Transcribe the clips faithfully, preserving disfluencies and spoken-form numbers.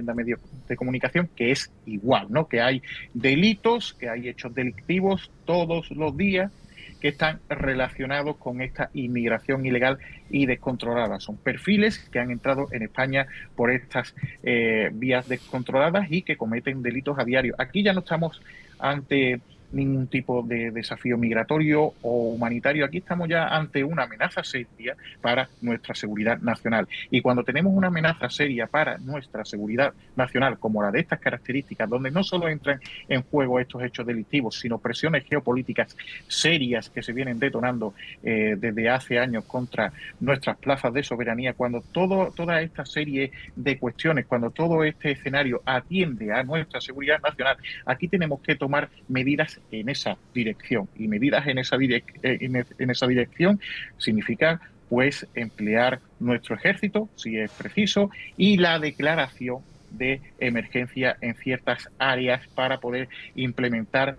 de medios de comunicación, que es igual, ¿no? Que hay delitos, que hay hechos delictivos todos los días que están relacionados con esta inmigración ilegal y descontrolada. Son perfiles que han entrado en España por estas eh, vías descontroladas y que cometen delitos a diario. Aquí ya no estamos ante ningún tipo de desafío migratorio o humanitario. Aquí estamos ya ante una amenaza seria para nuestra seguridad nacional. Y cuando tenemos una amenaza seria para nuestra seguridad nacional, como la de estas características, donde no solo entran en juego estos hechos delictivos, sino presiones geopolíticas serias que se vienen detonando eh, desde hace años contra nuestras plazas de soberanía, cuando todo, toda esta serie de cuestiones, cuando todo este escenario atiende a nuestra seguridad nacional, aquí tenemos que tomar medidas en esa dirección. Y medidas en esa, direc en, en esa dirección significa pues emplear nuestro ejército, si es preciso, y la declaración de emergencia en ciertas áreas para poder implementar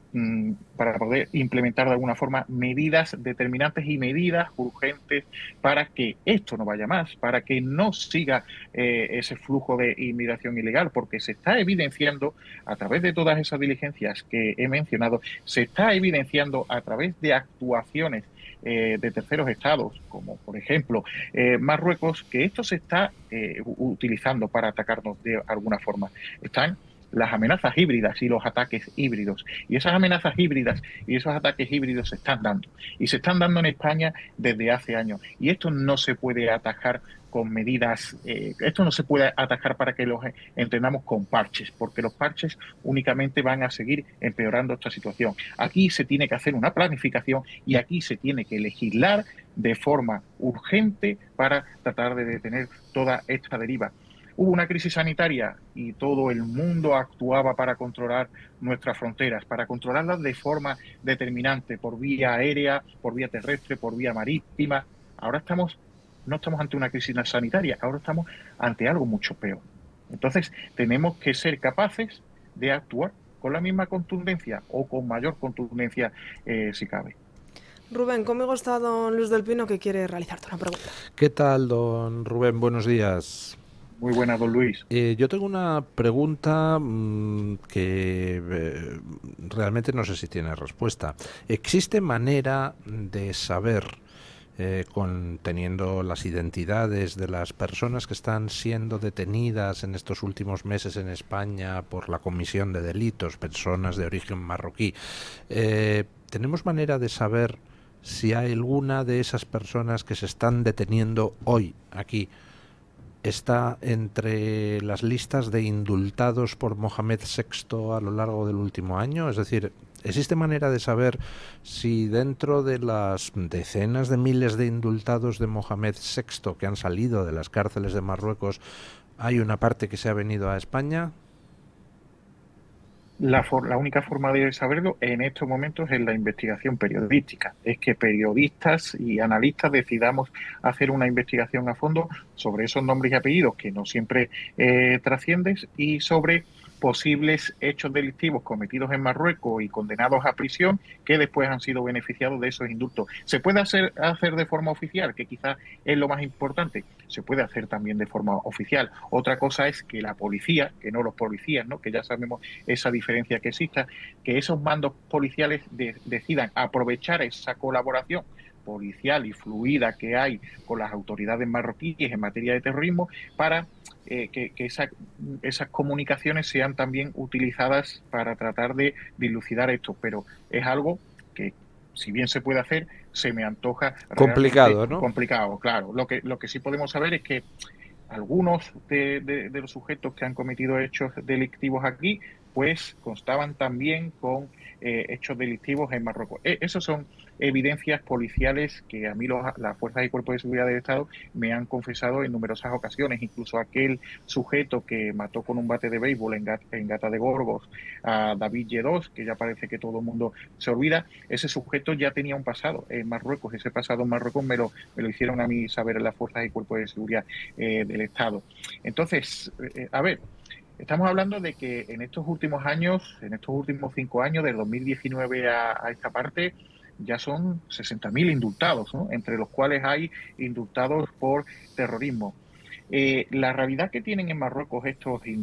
para poder implementar de alguna forma medidas determinantes y medidas urgentes para que esto no vaya más, para que no siga eh, ese flujo de inmigración ilegal, porque se está evidenciando a través de todas esas diligencias que he mencionado, se está evidenciando a través de actuaciones eh, de terceros estados, como por ejemplo eh, Marruecos, que esto se está eh, utilizando para atacarnos de alguna forma. Están las amenazas híbridas y los ataques híbridos. Y esas amenazas híbridas y esos ataques híbridos se están dando. Y se están dando en España desde hace años. Y esto no se puede atajar con medidas, eh, esto no se puede atajar para que los entendamos con parches, porque los parches únicamente van a seguir empeorando esta situación. Aquí se tiene que hacer una planificación y aquí se tiene que legislar de forma urgente para tratar de detener toda esta deriva. Hubo una crisis sanitaria y todo el mundo actuaba para controlar nuestras fronteras, para controlarlas de forma determinante, por vía aérea, por vía terrestre, por vía marítima. Ahora estamos, no estamos ante una crisis sanitaria, ahora estamos ante algo mucho peor. Entonces, tenemos que ser capaces de actuar con la misma contundencia o con mayor contundencia, eh, si cabe. Rubén, conmigo está don Luis del Pino, que quiere realizarte una pregunta. ¿Qué tal, don Rubén? Buenos días. Muy buena, don Luis. Eh, yo tengo una pregunta mmm, que eh, realmente no sé si tiene respuesta. ¿Existe manera de saber, eh, con, teniendo las identidades de las personas que están siendo detenidas en estos últimos meses en España por la comisión de delitos, personas de origen marroquí, eh, ¿tenemos manera de saber si hay alguna de esas personas que se están deteniendo hoy aquí está entre las listas de indultados por Mohamed sexto a lo largo del último año? Es decir, ¿existe manera de saber si dentro de las decenas de miles de indultados de Mohamed sexto que han salido de las cárceles de Marruecos hay una parte que se ha venido a España? La, for la única forma de saberlo en estos momentos es la investigación periodística. Es que periodistas y analistas decidamos hacer una investigación a fondo sobre esos nombres y apellidos que no siempre eh, trascienden y sobre posibles hechos delictivos cometidos en Marruecos y condenados a prisión que después han sido beneficiados de esos indultos. ¿Se puede hacer, hacer de forma oficial, que quizás es lo más importante? Se puede hacer también de forma oficial. Otra cosa es que la policía, que no los policías, ¿no? Que ya sabemos esa diferencia que exista, que esos mandos policiales de, decidan aprovechar esa colaboración policial y fluida que hay con las autoridades marroquíes en materia de terrorismo para eh, que, que esa, esas comunicaciones sean también utilizadas para tratar de dilucidar esto. Pero es algo que, si bien se puede hacer, se me antoja Complicado, realmente ¿no? complicado. Claro, lo que, lo que sí podemos saber es que algunos de, de, de los sujetos que han cometido hechos delictivos aquí, pues constaban también con eh, hechos delictivos en Marruecos. Eh, esos son evidencias policiales que a mí los, las fuerzas y cuerpos de seguridad del Estado me han confesado en numerosas ocasiones. Incluso aquel sujeto que mató con un bate de béisbol en Gata, en Gata de Gorgos a David Lledós, que ya parece que todo el mundo se olvida, ese sujeto ya tenía un pasado en Marruecos. Ese pasado en Marruecos me lo, me lo hicieron a mí saber en las fuerzas y cuerpos de seguridad eh, del Estado. Entonces, eh, a ver, estamos hablando de que en estos últimos años, en estos últimos cinco años, del dos mil diecinueve a, a esta parte, ya son sesenta mil indultados, ¿no? Entre los cuales hay indultados por terrorismo. Eh, la realidad que tienen en Marruecos estos